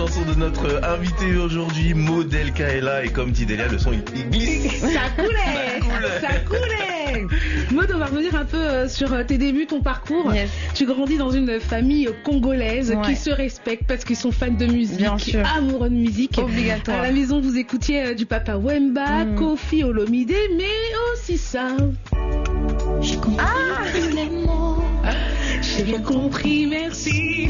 chanson de notre invité aujourd'hui, Maud El Kaela. Et comme dit Delia, le son il glisse. Ça coulait. Maud, on va revenir un peu sur tes débuts, ton parcours. Yes. Tu grandis dans une famille congolaise qui se respecte parce qu'ils sont fans de musique, amoureux de musique. Obligatoire. À la maison, vous écoutiez du Papa Wemba, Kofi Olomide, mais aussi ça. J'ai compris tous les mots. J'ai bien compris, merci.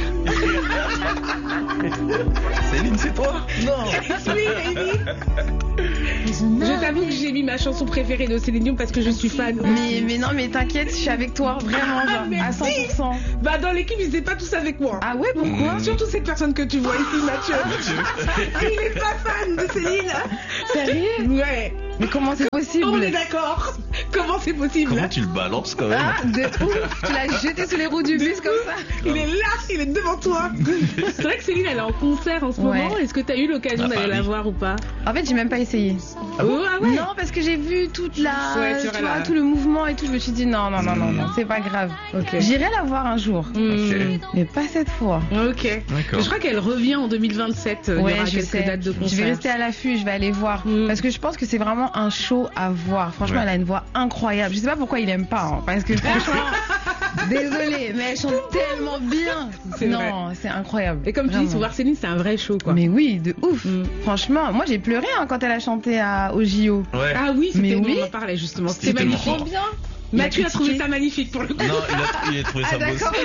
Céline, c'est toi? Non. Oui, Amy. Je t'avoue que j'ai mis ma chanson préférée de Céline Dion parce que je suis fan. Mais non, mais t'inquiète, je suis avec toi, vraiment, à 100%. Bah, dans l'équipe, ils étaient pas tous avec moi. Ah ouais, pourquoi? Surtout cette personne que tu vois ici, Mathieu. Il est pas fan de Céline. Sérieux? Ouais. Mais comment c'est possible? On est d'accord. Comment c'est possible? Comment tu le balances quand même? Ah, de ouf. Tu l'as jeté sous les roues du bus comme ça. Il est là, il est devant toi. C'est vrai que Céline, elle est en concert en ce moment. Est-ce que t'as eu l'occasion d'aller la voir ou pas? En fait, j'ai même pas essayé. Ah ouais? Non, parce que j'ai vu toute la, tu vois, tout le mouvement et tout. Je me suis dit non, c'est pas grave. Okay. J'irai la voir un jour, mais pas cette fois. Ok. D'accord. Je crois qu'elle revient en 2027. Il y aura quelques dates de concert. Je vais rester à l'affût, je vais aller voir parce que je pense que c'est vraiment un show à voir. Franchement, elle a une voix incroyable. Je sais pas pourquoi il aime pas, parce que franchement, désolée, mais elle chante tellement bien. C'est incroyable. Et comme tu dis, voir Céline, c'est un vrai show, quoi. Mais oui, de ouf. Franchement, moi j'ai pleuré quand elle a chanté au JO. Ouais. Ah oui, c'était on en parlait justement. C'était magnifique. Bien. Mathieu a trouvé ça magnifique pour le coup. Non, il a trouvé ça beau. D'accord,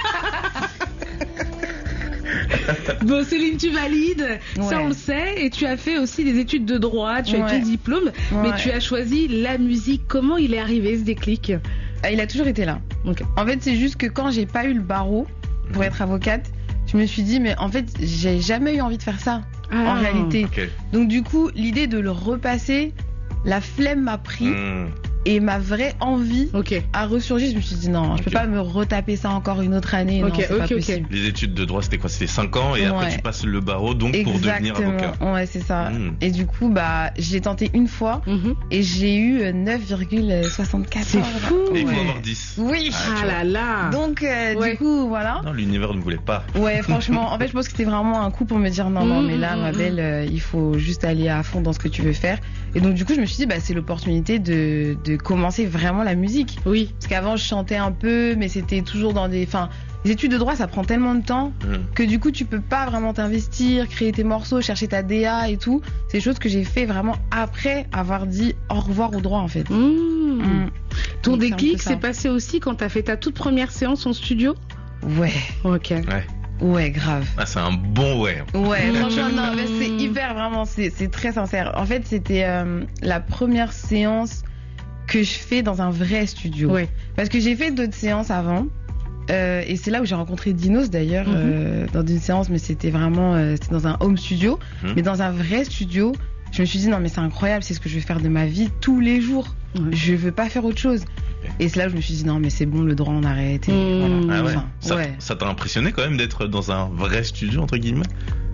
Bon, Céline, tu valides, ça on le sait, et tu as fait aussi des études de droit, tu as eu ton diplôme, mais tu as choisi la musique. Comment il est arrivé ce déclic? Il a toujours été là. En fait, c'est juste que quand j'ai pas eu le barreau pour être avocate, je me suis dit, mais en fait, j'ai jamais eu envie de faire ça, en réalité. Donc du coup, l'idée de le repasser, la flemme m'a pris. Et ma vraie envie a ressurgi. Je me suis dit non, je peux pas me retaper ça encore une autre année. Non, c'est pas possible. Les études de droit, c'était quoi? C'était 5 ans et après tu passes le barreau donc pour devenir avocat. Ouais, c'est ça. Et du coup, j'ai tenté une fois et j'ai eu 9,74. C'est fou. Et il faut avoir 10. Oui. Ah là là. Donc du coup, voilà. Non, l'univers ne voulait pas. Ouais, franchement, en fait, je pense que c'était vraiment un coup pour me dire non, mais là, ma belle, il faut juste aller à fond dans ce que tu veux faire. Et donc du coup, je me suis dit, c'est l'opportunité de commencer vraiment la musique. Oui. Parce qu'avant, je chantais un peu, mais c'était toujours dans des... Enfin, les études de droit, ça prend tellement de temps que du coup, tu peux pas vraiment t'investir, créer tes morceaux, chercher ta DA et tout. C'est des choses que j'ai fait vraiment après avoir dit au revoir au droit, en fait. Ton déclic s'est passé aussi quand t'as fait ta toute première séance en studio? Ouais. Ok. Ouais, grave. Ah, c'est un bon ouais. Ouais, franchement, non, mais c'est hyper, vraiment, c'est très sincère. En fait, c'était la première séance que je fais dans un vrai studio. Ouais. Parce que j'ai fait d'autres séances avant. Et c'est là où j'ai rencontré Dinos d'ailleurs, dans une séance, mais c'était vraiment c'était dans un home studio. Mais dans un vrai studio, je me suis dit non, mais c'est incroyable, c'est ce que je vais faire de ma vie tous les jours. Je veux pas faire autre chose. Et c'est là où je me suis dit non, mais c'est bon, le droit on arrête. Voilà. Ah ouais. Ça t'a impressionné quand même d'être dans un vrai studio entre guillemets?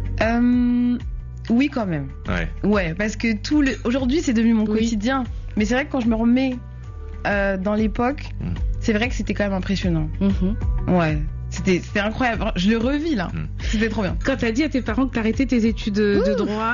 Oui, quand même. Ouais, parce que aujourd'hui c'est devenu mon quotidien. Mais c'est vrai que quand je me remets dans l'époque, c'est vrai que c'était quand même impressionnant. Ouais. C'était incroyable. Je le revis là. C'était trop bien. Quand t'as dit à tes parents que t'arrêtais tes études de droit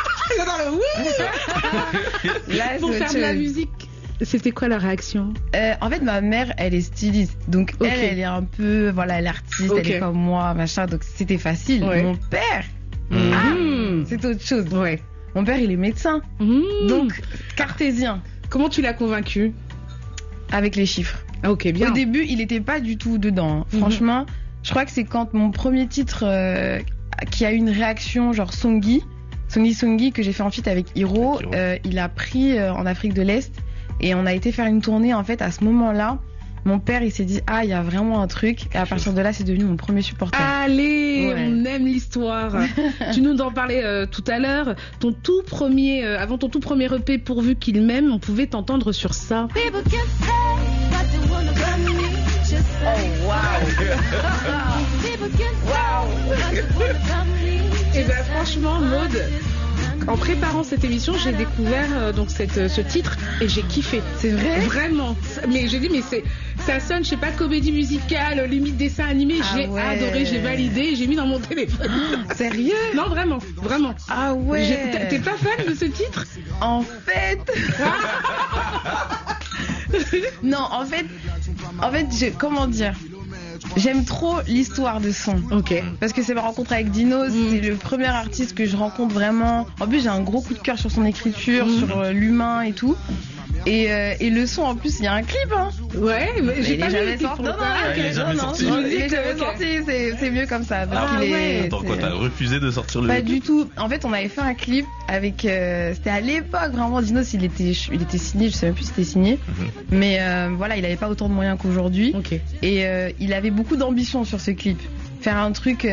pour faire de la musique, c'était quoi la réaction? En fait, ma mère, elle est styliste. Donc elle est un peu, elle est artiste, elle est comme moi, machin. Donc c'était facile. Mon père, c'est autre chose. Mon père, il est médecin. Donc cartésien. Comment tu l'as convaincu? Avec les chiffres. Ok, bien. Au début, il était pas du tout dedans. Franchement, je crois que c'est quand mon premier titre qui a eu une réaction genre Songi, que j'ai fait en feat avec Hiro, il a pris en Afrique de l'Est et on a été faire une tournée en fait à ce moment-là. Mon père, il s'est dit il y a vraiment un truc et à partir de là, c'est devenu mon premier supporter. Allez, on aime l'histoire. Tu nous en parlais tout à l'heure. Avant ton tout premier EP, pourvu qu'il m'aime, on pouvait t'entendre sur ça. Oh wow. Et ben franchement, Maud, en préparant cette émission, j'ai découvert donc ce titre et j'ai kiffé. C'est vrai? Vraiment. Mais j'ai dit Ça sonne, je sais pas, comédie musicale, limite dessin animé. J'ai adoré, j'ai validé, j'ai mis dans mon téléphone. Sérieux? Non, vraiment. Ah ouais. T'es pas fan de ce titre? En fait. Non, en fait, comment dire? J'aime trop l'histoire de son. Ok. Parce que c'est ma rencontre avec Dino, c'est le premier artiste que je rencontre vraiment. En plus, j'ai un gros coup de cœur sur son écriture, sur l'humain et tout. Et le son, en plus, il y a un clip, hein. Ouais, mais j'ai pas jamais sorti. Non, il est jamais sorti. C'est mieux comme ça. Parce qu'il est. Attends, quoi, t'as refusé de sortir le. Pas du tout. En fait, on avait fait un clip avec. C'était à l'époque, vraiment. Dinos, il était signé, je sais même plus si c'était signé. Mais voilà, il avait pas autant de moyens qu'aujourd'hui. Ok. Et il avait beaucoup d'ambition sur ce clip. Faire un truc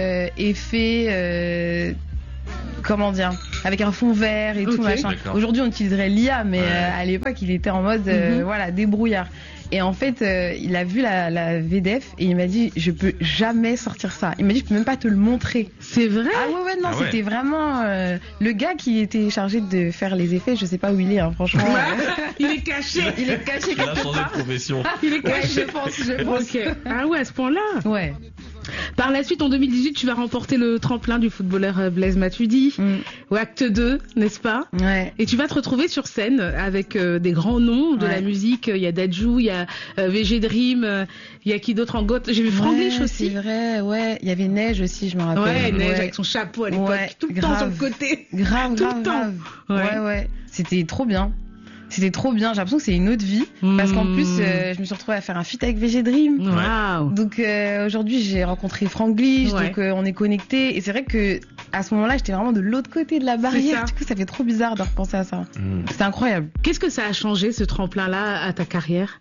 effet. Comment dire, avec un fond vert et tout machin. Aujourd'hui on utiliserait l'IA, mais à l'époque il était en mode voilà, débrouillard. Et en fait il a vu la VDF et il m'a dit je peux jamais sortir ça. Il m'a dit je peux même pas te le montrer. C'est vrai? Ah ouais non, c'était vraiment le gars qui était chargé de faire les effets, je sais pas où il est hein, franchement. Il est caché Il a changé de profession. Il est caché, je pense. Okay. Ah ouais, à ce point-là. Ouais. Par la suite, en 2018, tu vas remporter le tremplin du footballeur Blaise Matuidi, au acte 2, n'est-ce pas? Ouais. Et tu vas te retrouver sur scène avec des grands noms de la musique. Il y a Dadju, il y a VG Dream, il y a qui d'autre en goth? J'ai vu Franglish aussi. C'est vrai, ouais. Il y avait Neige aussi, je me rappelle. Ouais, Neige avec son chapeau à l'époque, tout le temps sur le côté. Grave. Ouais. C'était trop bien. J'ai l'impression que c'est une autre vie. Parce qu'en plus, je me suis retrouvée à faire un feat avec VG Dream. Wow. Donc aujourd'hui, j'ai rencontré Franglish, donc on est connectés. Et c'est vrai que à ce moment-là, j'étais vraiment de l'autre côté de la barrière. Du coup, ça fait trop bizarre de repenser à ça. C'était incroyable. Qu'est-ce que ça a changé, ce tremplin-là, à ta carrière?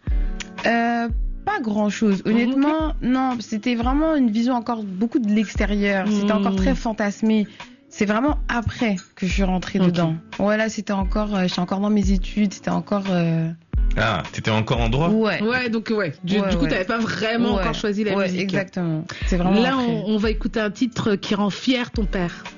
Pas grand-chose. Honnêtement, non. C'était vraiment une vision encore beaucoup de l'extérieur. C'était encore très fantasmé. C'est vraiment après que je suis rentrée dedans. Ouais, là, j'étais encore dans mes études, c'était encore... Ah, t'étais encore en droit? Ouais. Ouais, donc du coup, t'avais pas vraiment encore choisi la musique. Exactement. C'est vraiment là, après. on va écouter un titre qui rend fier ton père.